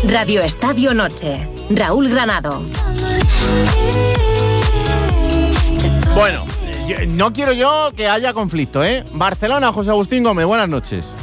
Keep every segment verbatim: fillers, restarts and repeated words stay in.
Radio Estadio Noche. Raúl Granado. Bueno, no quiero yo que haya conflicto, ¿eh? Barcelona, José Agustín Gómez, buenas noches.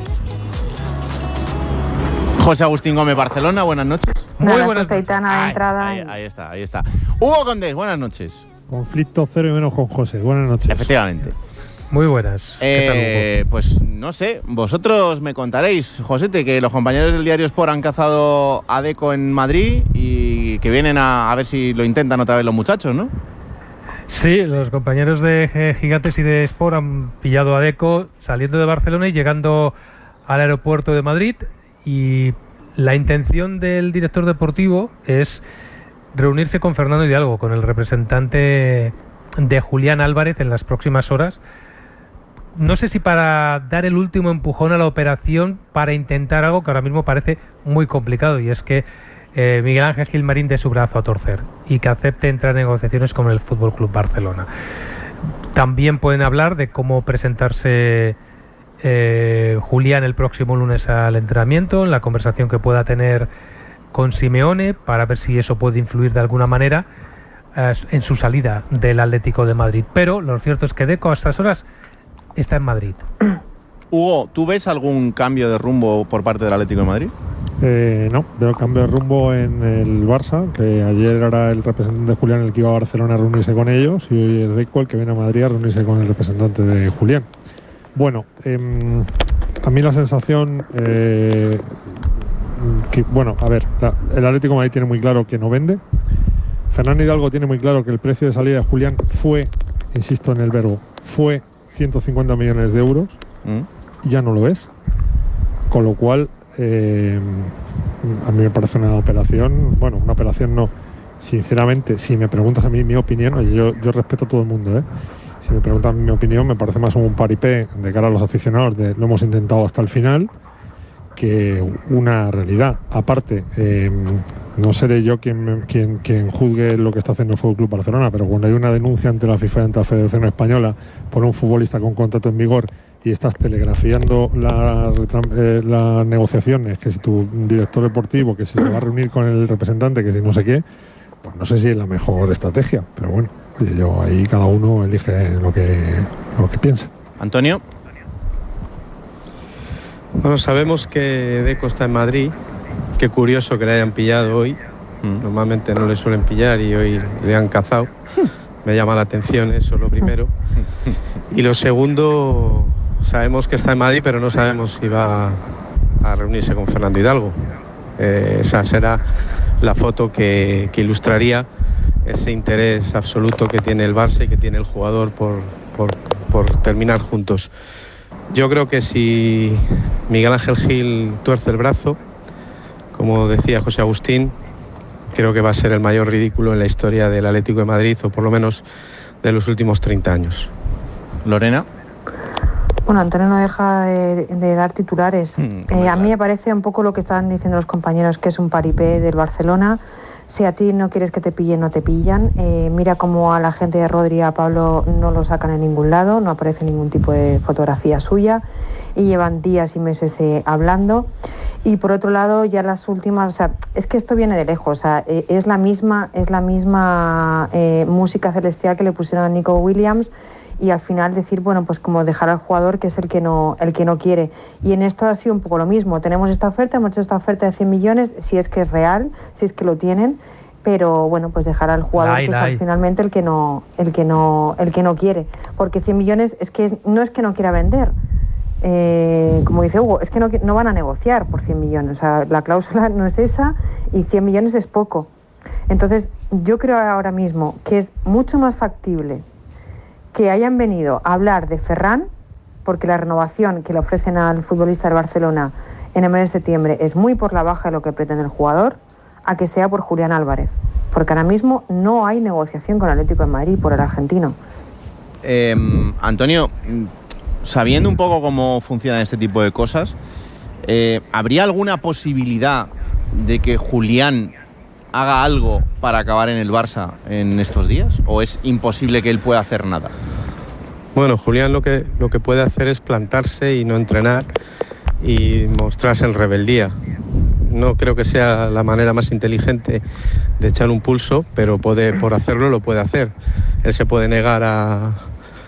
José Agustín Gómez, Barcelona, buenas noches. Muy buenas noches. Ahí, entrada ahí, ahí está, ahí está. Hugo Condés, buenas noches. Conflicto cero y menos con José, buenas noches. Efectivamente. Muy buenas. Eh, ¿Qué tal, pues no sé, vosotros me contaréis, Josete, que los compañeros del Diario Sport han cazado a Deco en Madrid y que vienen a, a ver si lo intentan otra vez los muchachos, ¿no? Sí, los compañeros de Gigantes y de Sport han pillado a Deco saliendo de Barcelona y llegando al aeropuerto de Madrid, y la intención del director deportivo es reunirse con Fernando Hidalgo, con el representante de Julián Álvarez, en las próximas horas. No sé si para dar el último empujón a la operación, para intentar algo que ahora mismo parece muy complicado, y es que eh, Miguel Ángel Gilmarín dé su brazo a torcer y que acepte entrar en negociaciones con el F C Barcelona. También pueden hablar de cómo presentarse eh, Julián el próximo lunes al entrenamiento, en la conversación que pueda tener con Simeone, para ver si eso puede influir de alguna manera eh, en su salida del Atlético de Madrid. Pero lo cierto es que Deco a estas horas está en Madrid. Hugo, ¿tú ves algún cambio de rumbo por parte del Atlético de Madrid? Eh, no, veo cambio de rumbo en el Barça, que ayer era el representante de Julián el que iba a Barcelona a reunirse con ellos, y hoy es Deco el que viene a Madrid a reunirse con el representante de Julián. Bueno, eh, a mí la sensación eh, que, bueno, a ver, la, el Atlético de Madrid tiene muy claro que no vende. Fernando Hidalgo tiene muy claro que el precio de salida de Julián fue, insisto en el verbo, fue ciento cincuenta millones de euros. ¿Mm? Ya no lo es, con lo cual eh, a mí me parece una operación, bueno, una operación no, sinceramente, si me preguntas a mí mi opinión, oye, yo, yo respeto a todo el mundo, ¿eh? Si me preguntan mi opinión, me parece más un paripé de cara a los aficionados de lo hemos intentado hasta el final, que una realidad. Aparte, eh, no seré yo quien, quien, quien juzgue lo que está haciendo el F C Barcelona, pero cuando hay una denuncia ante la FIFA y ante la Federación Española por un futbolista con contrato en vigor y estás telegrafiando la, eh, las negociaciones, que si tu director deportivo, que si se va a reunir con el representante, que si no sé qué, pues no sé si es la mejor estrategia, pero bueno, oye, yo ahí cada uno elige lo que, lo que piensa. Antonio. Bueno, sabemos que Deco está en Madrid. Qué curioso que le hayan pillado hoy. Mm. Normalmente no le suelen pillar y hoy le han cazado. Me llama la atención eso, lo primero. Y lo segundo, sabemos que está en Madrid, pero no sabemos si va a reunirse con Fernando Hidalgo. Eh, esa será la foto que, que ilustraría ese interés absoluto que tiene el Barça y que tiene el jugador por, por, por terminar juntos. Yo creo que si Miguel Ángel Gil tuerce el brazo, como decía José Agustín, creo que va a ser el mayor ridículo en la historia del Atlético de Madrid, o por lo menos de los últimos treinta años. Lorena. Bueno, Antonio no deja de, de dar titulares. Mm, eh, a mí me parece un poco lo que estaban diciendo los compañeros, que es un paripé del Barcelona. Si a ti no quieres que te pillen, no te pillan. Eh, mira cómo a la gente de Rodri y a Pablo no lo sacan en ningún lado, no aparece ningún tipo de fotografía suya y llevan días y meses eh, hablando. Y por otro lado, ya las últimas, o sea, es que esto viene de lejos, o sea, eh, es la misma, es la misma eh, música celestial que le pusieron a Nico Williams, y al final decir, bueno, pues como dejar al jugador que es el que no el que no quiere. Y en esto ha sido un poco lo mismo. Tenemos esta oferta, hemos hecho esta oferta de cien millones, si es que es real, si es que lo tienen, pero bueno, pues dejar al jugador lai, que lai. es finalmente el que no el que no el que no quiere, porque cien millones es que es, no es que no quiera vender. Eh, como dice Hugo, es que no, no van a negociar por cien millones, o sea, la cláusula no es esa y cien millones es poco. Entonces, yo creo ahora mismo que es mucho más factible que hayan venido a hablar de Ferran, porque la renovación que le ofrecen al futbolista del Barcelona en el mes de septiembre es muy por la baja de lo que pretende el jugador, a que sea por Julián Álvarez, porque ahora mismo no hay negociación con el Atlético de Madrid por el argentino. Eh, Antonio, sabiendo un poco cómo funcionan este tipo de cosas, eh, ¿habría alguna posibilidad de que Julián haga algo para acabar en el Barça en estos días? ¿O es imposible que él pueda hacer nada? Bueno, Julián lo que, lo que puede hacer es plantarse y no entrenar y mostrarse en rebeldía. no creo que sea la manera más inteligente de echar un pulso, pero puede, por hacerlo lo puede hacer. Él se puede negar a,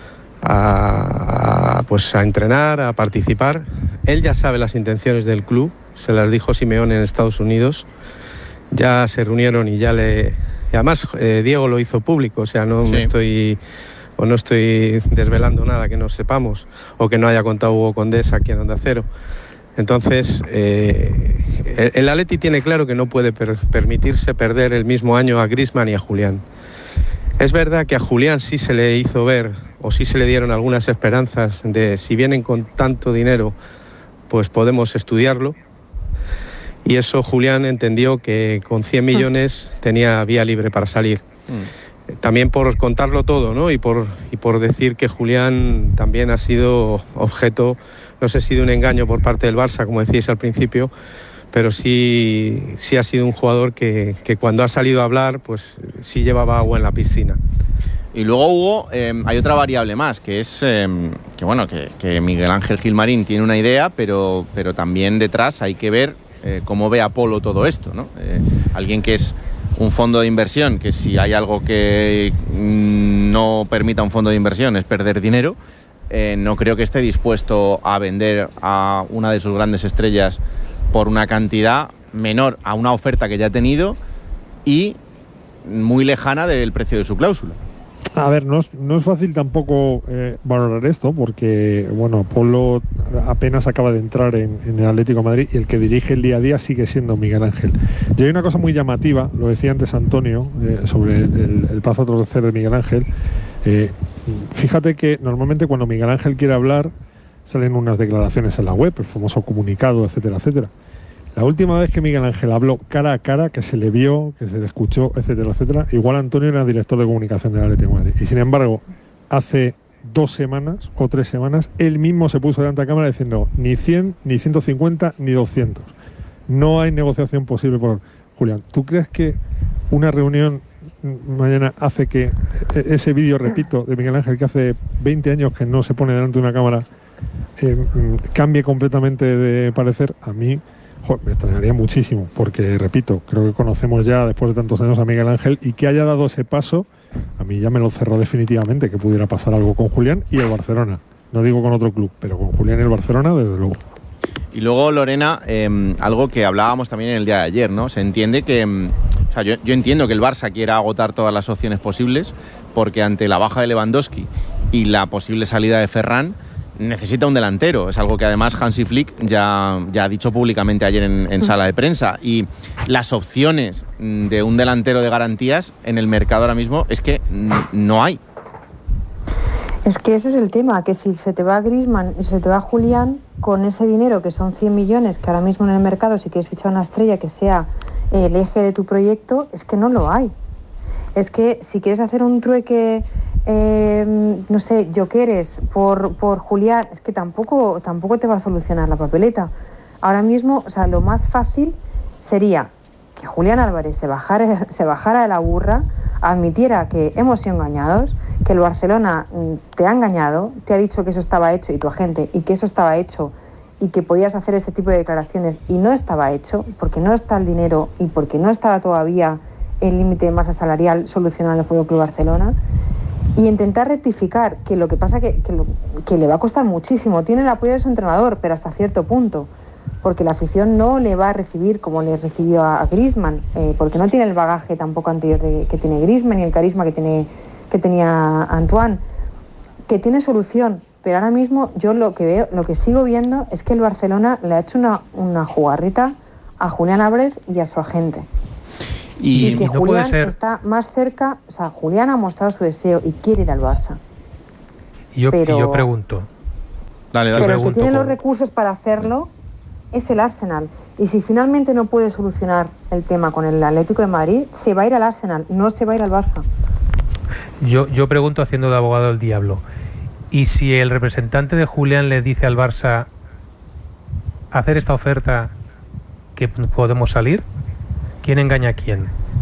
a, pues a entrenar, a participar. Él ya sabe las intenciones del club, se las dijo Simeone en Estados Unidos, ya se reunieron y ya le... Y además eh, Diego lo hizo público, o sea, no sí. me estoy... o no estoy desvelando nada que no sepamos, o que no haya contado Hugo Condés aquí en Onda Cero. Entonces, eh, el Atleti tiene claro que no puede per- permitirse perder el mismo año a Griezmann y a Julián. Es verdad que a Julián sí se le hizo ver, o sí se le dieron algunas esperanzas de si vienen con tanto dinero, pues podemos estudiarlo. Y eso Julián entendió que con cien millones tenía vía libre para salir. Mm. También por contarlo todo, ¿no? Y por, y por decir que Julián también ha sido objeto, no sé si de un engaño por parte del Barça, como decíais al principio, pero sí, sí ha sido un jugador que, que cuando ha salido a hablar, pues sí llevaba agua en la piscina. Y luego, Hugo, eh, hay otra variable más, que es eh, que bueno que, que Miguel Ángel Gilmarín tiene una idea, pero, pero también detrás hay que ver eh, cómo ve Apolo todo esto, ¿no? Eh, alguien que es un fondo de inversión, que si hay algo que no permita un fondo de inversión es perder dinero, eh, no creo que esté dispuesto a vender a una de sus grandes estrellas por una cantidad menor a una oferta que ya ha tenido y muy lejana del precio de su cláusula. A ver, no es, no es fácil tampoco eh, valorar esto porque, bueno, Polo apenas acaba de entrar en, en el Atlético de Madrid y el que dirige el día a día sigue siendo Miguel Ángel. Y hay una cosa muy llamativa, lo decía antes Antonio, eh, sobre el, el plazo a torcer de Miguel Ángel. Eh, fíjate que normalmente cuando Miguel Ángel quiere hablar salen unas declaraciones en la web, el famoso comunicado, etcétera, etcétera. La última vez que Miguel Ángel habló cara a cara, que se le vio, que se le escuchó, etcétera, etcétera, igual Antonio era director de comunicación del Atlético de Madrid. Y sin embargo, hace dos semanas o tres semanas, él mismo se puso delante de la cámara diciendo ni cien, ni ciento cincuenta, ni doscientos. No hay negociación posible por... Julián, ¿tú crees que una reunión mañana hace que ese vídeo, repito, de Miguel Ángel, que hace veinte años que no se pone delante de una cámara, eh, cambie completamente de parecer? A mí... me extrañaría muchísimo, porque, repito, creo que conocemos ya después de tantos años a Miguel Ángel y que haya dado ese paso, a mí ya me lo cerró definitivamente, que pudiera pasar algo con Julián y el Barcelona. No digo con otro club, pero con Julián y el Barcelona, desde luego. Y luego, Lorena, eh, algo que hablábamos también en el día de ayer, ¿no? Se entiende que... O sea, yo, yo entiendo que el Barça quiera agotar todas las opciones posibles, porque ante la baja de Lewandowski y la posible salida de Ferran, necesita un delantero. Es algo que además Hansi Flick ya, ya ha dicho públicamente ayer en, en sala de prensa. Y las opciones de un delantero de garantías en el mercado ahora mismo es que no hay. Es que ese es el tema, que si se te va Griezmann y se te va Julián, con ese dinero que son cien millones, que ahora mismo en el mercado, si quieres fichar una estrella que sea el eje de tu proyecto, es que no lo hay. Es que si quieres hacer un trueque... Eh, no sé, Jokeres por, por Julián, es que tampoco, tampoco te va a solucionar la papeleta. Ahora mismo, o sea, lo más fácil sería que Julián Álvarez se bajara, se bajara de la burra, admitiera que hemos sido engañados, que el Barcelona te ha engañado, te ha dicho que eso estaba hecho, y tu agente, y que eso estaba hecho, y que podías hacer ese tipo de declaraciones, y no estaba hecho, porque no está el dinero y porque no estaba todavía el límite de masa salarial solucionado en el Fútbol Club Barcelona. Y intentar rectificar, que lo que pasa que, que, lo, que le va a costar muchísimo. Tiene el apoyo de su entrenador, pero hasta cierto punto, porque la afición no le va a recibir como le recibió a, a Griezmann, eh, porque no tiene el bagaje tampoco anterior de, que tiene Griezmann y el carisma que, tiene, que tenía Antoine, que tiene solución. Pero ahora mismo yo lo que veo, lo que sigo viendo es que el Barcelona le ha hecho una, una jugarreta a Julián Álvarez y a su agente. Y, y que no Julián puede ser... está más cerca, o sea, Julián ha mostrado su deseo y quiere ir al Barça. Y yo, pero, y yo pregunto. Dale, dale, pero pregunto, el que tiene por... los recursos para hacerlo es el Arsenal. Y si finalmente no puede solucionar el tema con el Atlético de Madrid, se va a ir al Arsenal, no se va a ir al Barça. Yo, yo pregunto haciendo de abogado del diablo. ¿Y si el representante de Julián le dice al Barça hacer esta oferta que podemos salir? ¿Quién engaña a quién?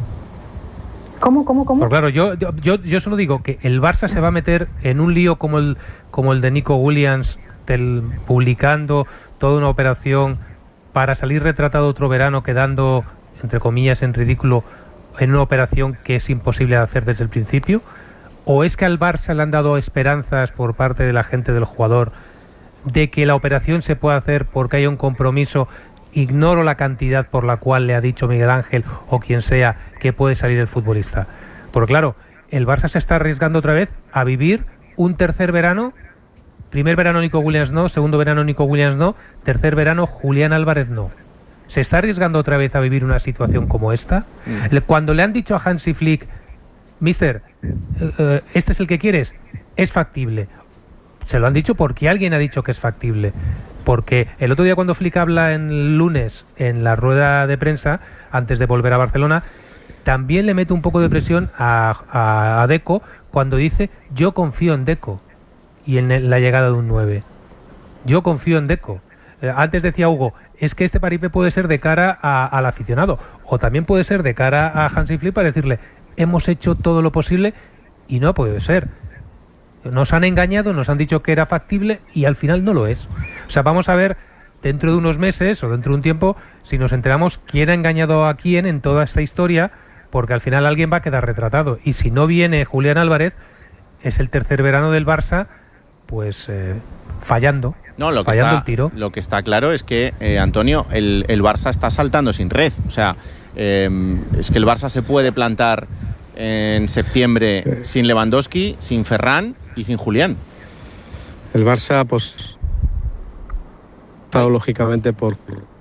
¿Cómo, cómo, cómo? Pues claro, yo, yo, yo solo digo que el Barça se va a meter en un lío como el, como el de Nico Williams, del, publicando toda una operación para salir retratado otro verano quedando, entre comillas, en ridículo en una operación que es imposible de hacer desde el principio? ¿O es que al Barça le han dado esperanzas por parte de la gente del jugador de que la operación se pueda hacer porque hay un compromiso? Ignoro la cantidad por la cual le ha dicho Miguel Ángel o quien sea que puede salir el futbolista. Porque claro, el Barça se está arriesgando otra vez a vivir un tercer verano. Primer verano Nico Williams no, segundo verano Nico Williams no, tercer verano Julián Álvarez no. ¿Se está arriesgando otra vez a vivir una situación como esta? Mm. Cuando le han dicho a Hansi Flick, Mister, uh, este es el que quieres, es factible. Se lo han dicho porque alguien ha dicho que es factible. Porque el otro día cuando Flick habla en el lunes en la rueda de prensa, antes de volver a Barcelona, también le mete un poco de presión a, a, a Deco cuando dice, yo confío en Deco y en la llegada de un nueve. Yo confío en Deco. Eh, antes decía Hugo, es que este paripé puede ser de cara a, al aficionado, o también puede ser de cara a Hansi Flick para decirle, hemos hecho todo lo posible y no ha podido ser. Nos han engañado, nos han dicho que era factible y al final no lo es. O sea, vamos a ver dentro de unos meses o dentro de un tiempo si nos enteramos quién ha engañado a quién en toda esta historia, porque al final alguien va a quedar retratado. Y si no viene Julián Álvarez, es el tercer verano del Barça, pues eh, fallando. No, lo que, fallando está, el tiro. Lo que está claro es que, eh, Antonio, el, el Barça está saltando sin red. O sea, eh, es que el Barça se puede plantar en septiembre sin Lewandowski, sin Ferran y sin Julián. El Barça, pues, estado lógicamente por...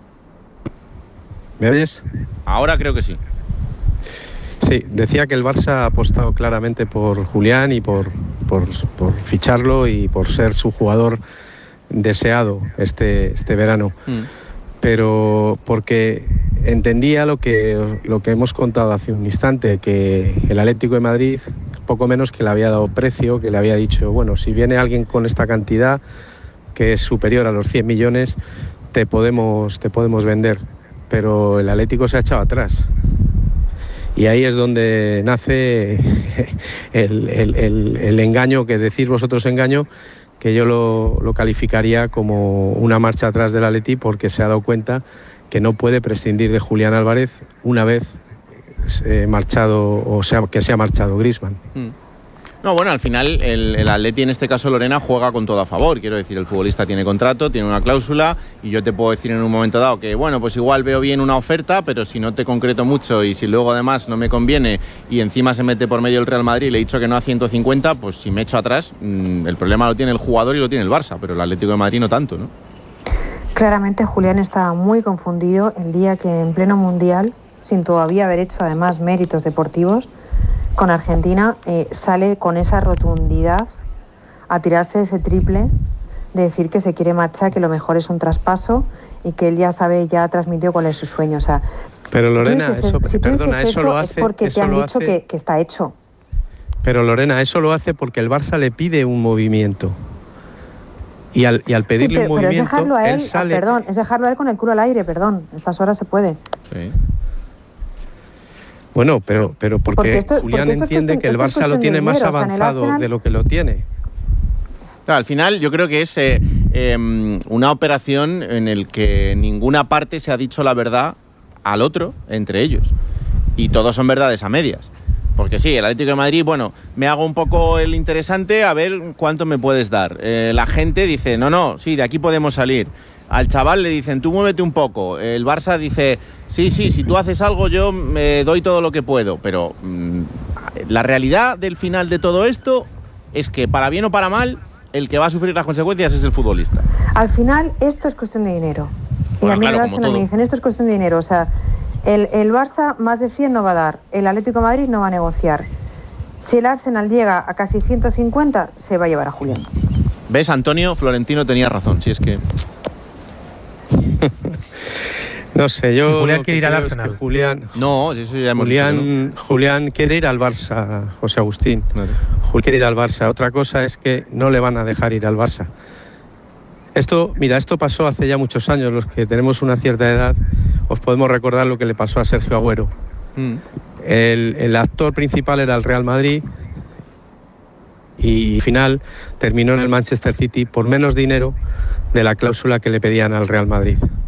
¿Me oyes? Ahora creo que sí. Sí, decía que el Barça ha apostado claramente por Julián y por, por, por ficharlo y por ser su jugador deseado este, este verano. Mm. Pero porque entendía lo que, lo que hemos contado hace un instante, que el Atlético de Madrid, poco menos que le había dado precio, que le había dicho, bueno, si viene alguien con esta cantidad, que es superior a los cien millones, te podemos, te podemos vender. Pero el Atlético se ha echado atrás. Y ahí es donde nace el, el, el, el engaño, que decís vosotros engaño, que yo lo, lo calificaría como una marcha atrás del Atleti, porque se ha dado cuenta que no puede prescindir de Julián Álvarez una vez eh, marchado, o sea, que se ha marchado Griezmann. Mm. No, bueno, al final el, el Atleti, en este caso Lorena, juega con todo a favor. Quiero decir, el futbolista tiene contrato, tiene una cláusula, y yo te puedo decir en un momento dado que, bueno, pues igual veo bien una oferta, pero si no te concreto mucho y si luego además no me conviene y encima se mete por medio el Real Madrid y le he dicho que no a ciento cincuenta, pues si me echo atrás, mmm, el problema lo tiene el jugador y lo tiene el Barça, pero el Atlético de Madrid no tanto, ¿no? Claramente Julián estaba muy confundido el día que en pleno Mundial, sin todavía haber hecho además méritos deportivos, con Argentina, eh, sale con esa rotundidad a tirarse ese triple, de decir que se quiere marchar, que lo mejor es un traspaso y que él ya sabe, ya transmitió cuál es su sueño. O sea, pero si Lorena, dices, eso, si perdona, eso, eso lo hace... es porque eso te han lo dicho hace, que, que está hecho. Pero Lorena, eso lo hace porque el Barça le pide un movimiento. Y al, y al pedirle sí, pero, un movimiento, pero es dejarlo a él, él sale... Perdón, es dejarlo a él con el culo al aire, perdón. Estas horas se puede. Sí. Bueno, pero, pero porque, porque esto, Julián porque entiende cuestión, que el Barça lo tiene dinero, más avanzado, o sea, de lo que lo tiene. Claro, al final yo creo que es eh, eh, una operación en el que ninguna parte se ha dicho la verdad al otro, entre ellos. Y todos son verdades a medias. Porque sí, el Atlético de Madrid, bueno, me hago un poco el interesante a ver cuánto me puedes dar. Eh, la gente dice, no, no, sí, de aquí podemos salir. Al chaval le dicen, tú muévete un poco. El Barça dice, sí, sí, si tú haces algo yo me doy todo lo que puedo. Pero mmm, la realidad del final de todo esto es que, para bien o para mal, el que va a sufrir las consecuencias es el futbolista. Al final, esto es cuestión de dinero. Bueno, y a mí claro, el Arsenal me dicen, esto es cuestión de dinero. O sea, el, el Barça más de cien no va a dar. El Atlético de Madrid no va a negociar. Si el Arsenal llega a casi ciento cincuenta, se va a llevar a Julián. ¿Ves, Antonio? Florentino tenía razón. Si es que... No sé, yo... ¿Y Julián quiere ir al Arsenal? Es Julián, no, eso ya hemos Julián, dicho, ¿no? Julián quiere ir al Barça, José Agustín. Vale. Julián quiere ir al Barça. Otra cosa es que no le van a dejar ir al Barça. Esto, mira, esto pasó hace ya muchos años. Los que tenemos una cierta edad, os podemos recordar lo que le pasó a Sergio Agüero. Mm. El, el actor principal era el Real Madrid y al final terminó en el Manchester City por menos dinero de la cláusula que le pedían al Real Madrid.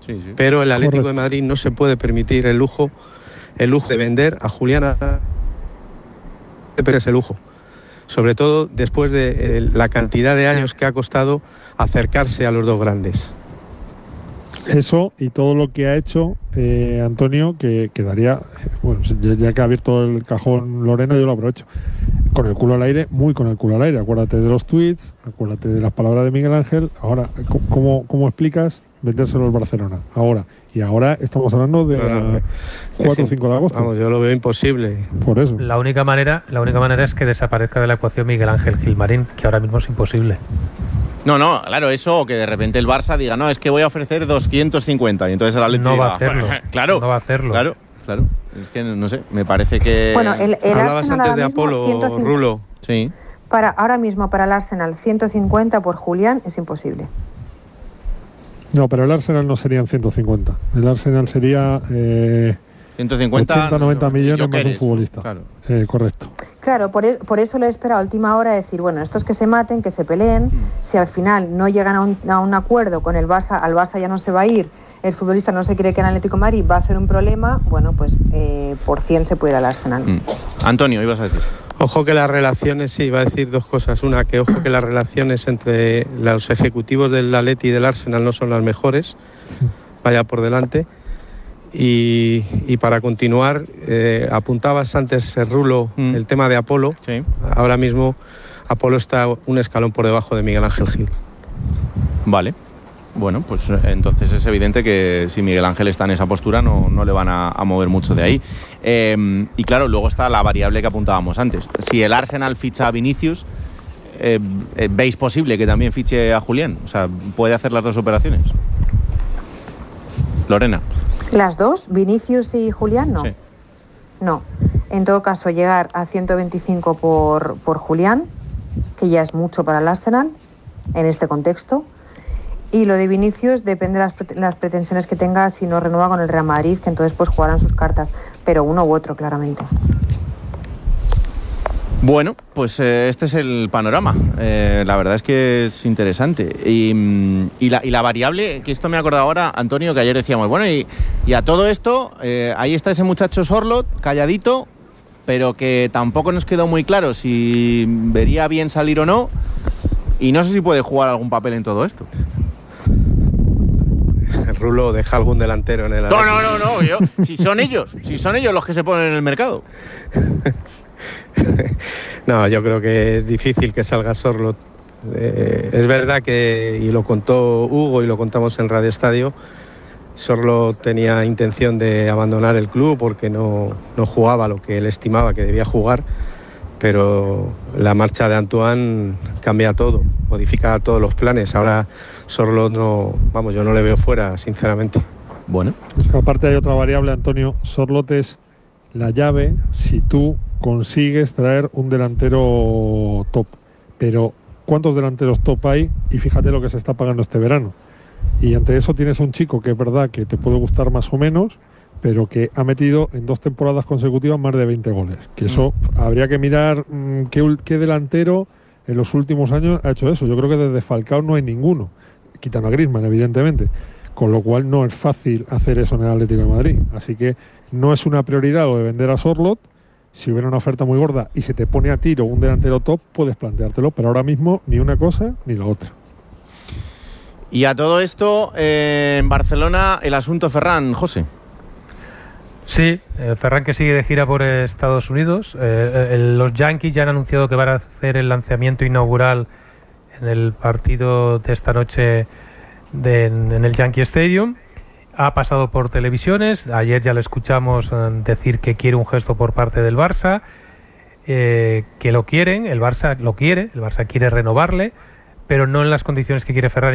Sí, sí. Pero el Atlético Correcto. de Madrid no se puede permitir el lujo, el lujo de vender a Julián, pero ese lujo. Sobre todo después de eh, la cantidad de años que ha costado acercarse a los dos grandes. Eso y todo lo que ha hecho eh, Antonio, que quedaría, bueno, ya, ya que ha abierto el cajón Lorena, yo lo aprovecho. Con el culo al aire, muy con el culo al aire. Acuérdate de los tweets, acuérdate de las palabras de Miguel Ángel. Ahora, ¿cómo, cómo explicas vendérselo al Barcelona? Ahora. Y ahora estamos hablando de Claro, cuatro o cinco de agosto. Vamos, yo lo veo imposible. Por eso. La única manera, la única manera es que desaparezca de la ecuación Miguel Ángel Gilmarín, que ahora mismo es imposible. No, no, claro, eso, o que de repente el Barça diga, no, es que voy a ofrecer doscientos cincuenta, y entonces el Atlético No va diga, a hacerlo. claro, No va a hacerlo. Claro, claro. Es que no sé, me parece que... Bueno, el, el Hablabas Arsenal antes ahora de mismo, Apolo, ciento cincuenta Rulo. Sí. Para, ahora mismo para el Arsenal ciento cincuenta por Julián es imposible. No, pero el Arsenal no serían ciento cincuenta. El Arsenal sería eh, ciento cincuenta, ochenta, noventa millones más un Jokeres, futbolista. Claro. Eh, correcto. Claro, por, e- por eso le he esperado a última hora decir, bueno, estos que se maten, que se peleen, si al final no llegan a un, a un acuerdo con el Barça, al Barça ya no se va a ir, el futbolista no se quiere que en Atlético de Madrid, va a ser un problema, bueno, pues eh, por cien se puede ir al Arsenal. Mm. Antonio, ibas a decir. Ojo que las relaciones, sí, iba a decir dos cosas. Una, que ojo que las relaciones entre los ejecutivos del Atleti y del Arsenal no son las mejores, vaya por delante. Y, y para continuar, eh, apuntabas antes, eh, Rulo, Mm. el tema de Apolo. Sí. Ahora mismo Apolo está un escalón por debajo de Miguel Ángel Gil. Vale. Bueno, pues eh, entonces es evidente que si Miguel Ángel está en esa postura no, no le van a, a mover mucho de ahí. Eh, y claro, luego está la variable que apuntábamos antes. Si el Arsenal ficha a Vinicius, eh, eh, ¿veis posible que también fiche a Julián? O sea, ¿puede hacer las dos operaciones? Lorena. ¿Las dos? ¿Vinicius y Julián? No. Sí. No. En todo caso, llegar a ciento veinticinco por, por Julián, que ya es mucho para el Arsenal en este contexto. Y lo de Vinicius depende de las, pre- las pretensiones que tenga si no renueva con el Real Madrid, que entonces pues jugarán sus cartas, pero uno u otro claramente. Bueno, pues eh, este es el panorama. Eh, la verdad es que es interesante. Y, mm, y, la, y la variable, que esto me he acordado ahora, Antonio, que ayer decíamos, bueno, y, y a todo esto, eh, ahí está ese muchacho Sorloth, calladito, pero que tampoco nos quedó muy claro si vería bien salir o no. Y no sé si puede jugar algún papel en todo esto. El Rulo deja algún delantero en el No, Atleti. no, no, no. Yo, si son ellos, si son ellos los que se ponen en el mercado. No, yo creo que es difícil que salga Sorloth. Eh, es verdad que, y lo contó Hugo y lo contamos en Radio Estadio, Sorloth tenía intención de abandonar el club porque no, no jugaba lo que él estimaba que debía jugar, pero la marcha de Antoine cambia todo, modifica todos los planes. Ahora Sorloth no, vamos, yo no le veo fuera, sinceramente. Bueno. Aparte hay otra variable, Antonio. Sorloth es la llave si tú consigues traer un delantero top. Pero ¿cuántos delanteros top hay? Y fíjate lo que se está pagando este verano. Y ante eso tienes un chico que es verdad que te puede gustar más o menos, pero que ha metido en dos temporadas consecutivas más de veinte goles. Que eso mm. habría que mirar mmm, qué, qué delantero en los últimos años ha hecho eso. Yo creo que desde Falcao no hay ninguno, quitando a Griezmann, evidentemente. Con lo cual no es fácil hacer eso en el Atlético de Madrid. Así que no es una prioridad lo de vender a Sorloth. Si hubiera una oferta muy gorda y se te pone a tiro un delantero top, puedes planteártelo, pero ahora mismo ni una cosa ni la otra. Y a todo esto, eh, en Barcelona, el asunto Ferran, José. Sí, eh, Ferran que sigue de gira por Estados Unidos. Eh, eh, los Yankees ya han anunciado que van a hacer el lanzamiento inaugural en el partido de esta noche de, en, en el Yankee Stadium. Ha pasado por televisiones. Ayer ya le escuchamos eh, decir que quiere un gesto por parte del Barça, eh, que lo quieren, el Barça lo quiere, el Barça quiere renovarle, pero no en las condiciones que quiere Ferran.